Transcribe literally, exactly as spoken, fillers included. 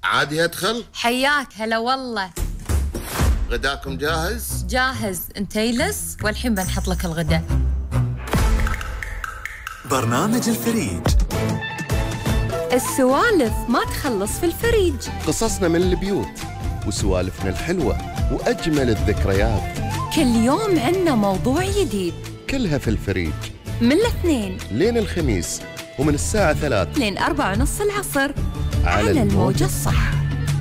عادي أدخل؟ حياك هلا والله. غداكم جاهز؟ جاهز، انت يلس والحين بنحط لك الغداء. برنامج الفريج. السوالف ما تخلص في الفريج. قصصنا من البيوت وسوالفنا الحلوة وأجمل الذكريات. كل يوم عنا موضوع جديد، كلها في الفريج، من الاثنين لين الخميس، ومن الساعة ثلاث لين أربعة ونص العصر، على الموجة الصح.